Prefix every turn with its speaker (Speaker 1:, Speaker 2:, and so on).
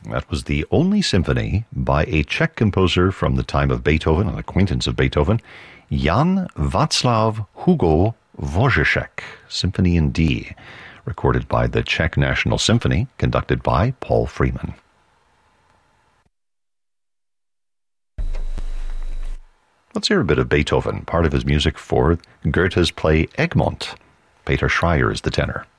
Speaker 1: That was the only symphony by a Czech composer from the time of Beethoven, an acquaintance of Beethoven, Jan Václav Hugo Wojciech, Symphony in D, recorded by the Czech National Symphony, conducted by Paul Freeman. Let's hear a bit of Beethoven, part of his music for Goethe's play Egmont. Peter Schreier is the tenor.